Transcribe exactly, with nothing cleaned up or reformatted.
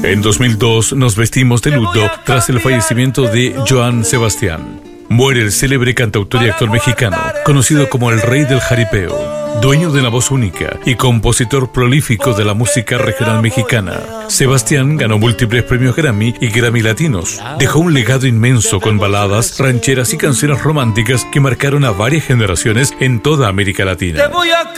En dos mil dos nos vestimos de luto tras el fallecimiento de Joan Sebastián. Muere el célebre cantautor y actor mexicano, conocido como el Rey del Jaripeo, dueño de la voz única y compositor prolífico de la música regional mexicana. Sebastián ganó múltiples premios Grammy y Grammy Latinos. Dejó un legado inmenso con baladas, rancheras y canciones románticas que marcaron a varias generaciones en toda América Latina.